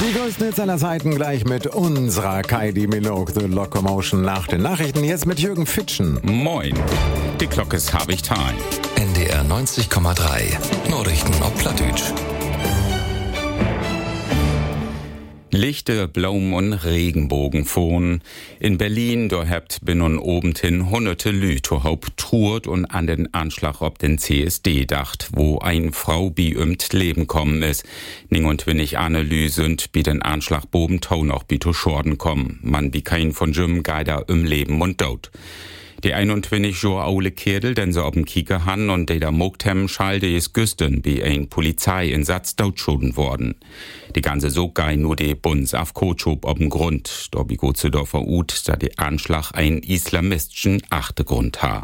Die größten Hits aller Zeiten gleich mit unserer Kylie Minogue, The Locomotion nach den Nachrichten. Jetzt mit Jürgen Fitschen. Moin, die Glocke ist Habich Time. NDR 90,3 Nachrichten auf Plattdeutsch. Lichte, Blumen und Regenbogen von. In Berlin, da habt bin und obendhin hunderte Lüte haupttruert und an den Anschlag ob den CSD dacht, wo ein Frau bi üm't Leben kommen ist. Ning und winnig Analyse sind bi den Anschlag boben tau noch bi to Schorden kommen. Man bi kein von Jim Geider Leben und Tod. Die 21 Jahre aule Kirdel, den sie ob'n Kieker han und der mogt hem schalde is güsten, bi ein Polizeieinsatz totschuden worden. Die ganze Sogei nur die Bunds auf Kotschub ob'n Grund, da bi gut zu Dorfer Ut, da die Anschlag ein islamistischen Achtergrund ha.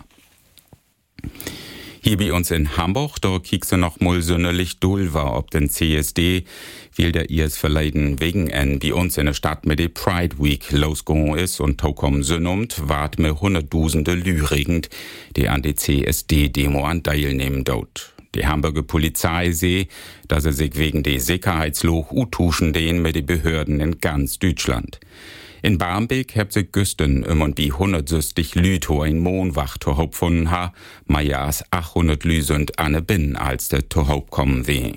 Hier bei uns in Hamburg, da kiekst du noch mal sonderlich dull war ob den CSD, will der ihrs verleiden wegen en bei uns in der Stadt mit der Pride Week losgegangen ist und tokom synnumt, wart mir hunderttausende Lüregend, die an die CSD-Demo an teilnehmen dort. Die Hamburger Polizei seh, dass er sich wegen der Sicherheitsloch utuschen den mit den Behörden in ganz Deutschland. In Barmbek habt sich güsten und bi 160 Lüt ho ein Mondwacht to haupt von ha, majas 800 Lüsend anne bin, als der to haupt kommen weh.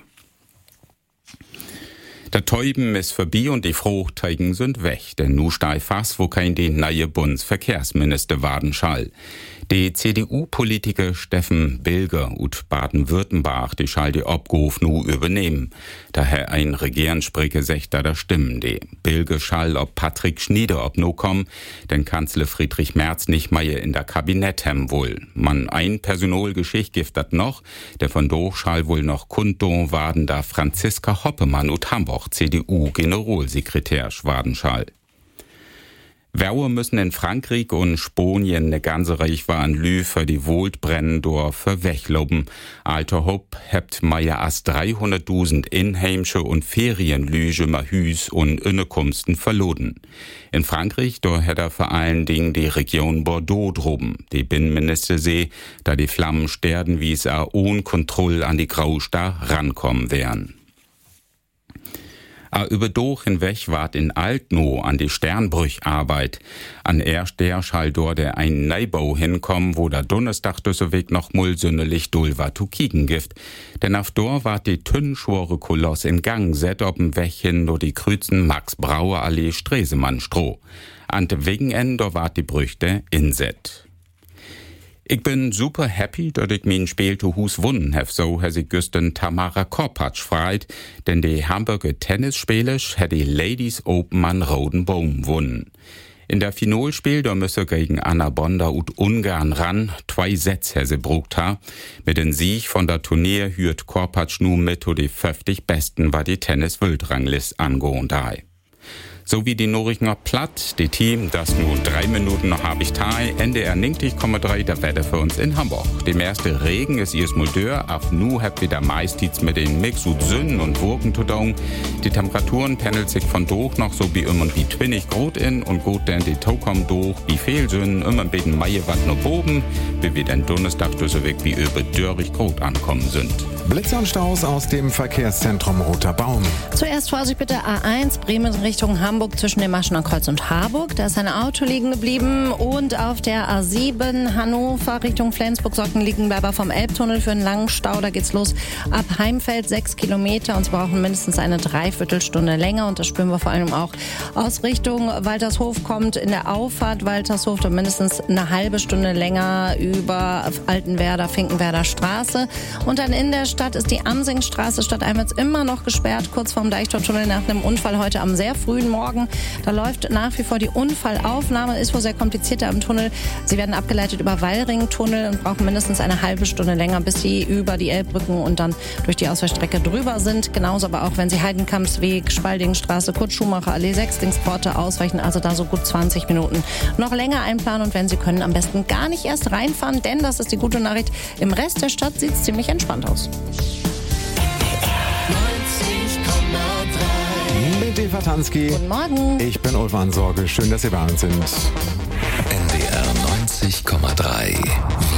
Der Teuben ist vorbei und die Fruchtteigen sind weg, denn nu stei fast, wo kein die neue Bundesverkehrsminister warden schall. Die CDU-Politiker Steffen Bilger ut Baden-Württemberg, die schall die Obguf nu übernehmen. Daher ein Regierungssprecher secht da stimmen die. Bilger schall ob Patrick Schnieder ob no kommen, denn Kanzler Friedrich Merz nicht mehr in der Kabinett hem wohl. Man ein Personalgeschicht gibt dat noch, der von do schall wohl noch Kundo warden da Franziska Hoppemann ut Hamburg, CDU-Generalsekretär schwaden schall. Werwer müssen in Frankreich und Spanien ne ganze Reich waren Lü für die Wohltbrennen durch verwechloben. Alter Hopp hebt Meier as 300.000 Inheimsche und Ferienlüge ma Hüs und Innekumsten verloren. In Frankreich, da hätt er vor allen Dingen die Region Bordeaux droben. Die Binnenminister seh, da die Flammen sterben, wie es ohne Kontrolle an die Graustadt rankommen wären. Über Doch hinweg ward in Altno an die Sternbrücharbeit. An der schall dort der ein Neubau hinkommen, wo der Donnerstag düsse Weg noch mul sünderlich dull war zu kiegen gift. Denn auf dort ward die Tünnschwore Koloss in Gang set ob'n Weg hin nur die Krüzen Max Brauer Allee Stresemann Stroh. An de Wegenende ward die Brüchte inset. Ich bin super happy, dass ich mein Spiel zu Hus wunnen hef, so has ich güsten Tamara Korpatsch freit, denn die Hamburger Tennisspielers hat die Ladies Open an Rodenboom wunnen. In der Finalspiel, da müsse gegen Anna Bonda und Ungarn ran, 2 Sätze sie brugt ha. Mit dem Sieg von der Turnier hürt Korpatsch nu mit zu die 50 Besten, war die Tennis-Weltranglist angehend hei. So wie die Noringer platt, die Team, das nun 3 Minuten noch hab ich teil, NDR 90,3 der Wetter für uns in Hamburg. Dem erste Regen ist erst mal dör, auf nu habt wieder meistens mit den Mix und Sünden und Wurken zu tun. Die Temperaturen pendelt sich von durch noch so wie immer wie 20 Grad in und gut denn die Tau kommt durch, wie viel Sünden, immer ein bisschen Meie wat nur boben, wie wir den Donnerstag so weg wie über 30 Grad ankommen sind. Blitze und Staus aus dem Verkehrszentrum Roter Baum. Zuerst Vorsicht bitte A1 Bremen Richtung Hamburg zwischen dem Maschener Kreuz und Harburg. Da ist ein Auto liegen geblieben. Und auf der A7 Hannover Richtung Flensburg-Sockenliegenberger vom Elbtunnel für einen langen Stau. Da geht's los ab Heimfeld 6 Kilometer und sie brauchen mindestens eine Dreiviertelstunde länger. Und das spüren wir vor allem auch aus Richtung Waltershof kommt in der Auffahrt Waltershof da mindestens eine halbe Stunde länger über Altenwerder, Finkenwerder Straße. Und dann in der Stadt ist die Amsingstraße stadteinwärts immer noch gesperrt, kurz vorm Deichtortunnel nach einem Unfall heute am sehr frühen Morgen. Da läuft nach wie vor die Unfallaufnahme, ist wohl sehr kompliziert da im Tunnel. Sie werden abgeleitet über Wallringtunnel und brauchen mindestens eine halbe Stunde länger, bis sie über die Elbbrücken und dann durch die Ausweichstrecke drüber sind. Genauso aber auch, wenn sie Heidenkampsweg, Spaldingstraße, Kurt-Schumacher Allee, Sechstingsporte ausweichen, also da so gut 20 Minuten noch länger einplanen und wenn Sie können, am besten gar nicht erst reinfahren, denn das ist die gute Nachricht, im Rest der Stadt sieht es ziemlich entspannt aus. Mit Eva Tansky. Guten Morgen. Ich bin Ulvan Sorge. Schön, dass Sie bei uns sind. NDR 90,3